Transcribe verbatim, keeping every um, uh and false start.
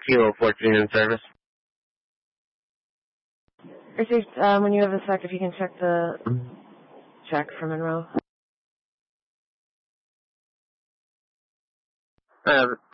Kilo fourteen in service. Received, um, when you have a sec, if you can check the check for Monroe. Uh,